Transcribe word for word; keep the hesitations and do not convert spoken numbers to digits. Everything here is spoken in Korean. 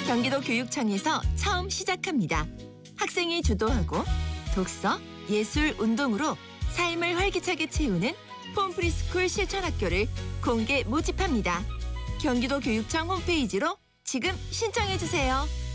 경기도 교육청에서 처음 시작합니다. 학생이 주도하고 독서, 예술, 운동으로 삶을 활기차게 채우는 폼프리스쿨 실천학교를 공개 모집합니다. 경기도 교육청 홈페이지로 지금 신청해주세요.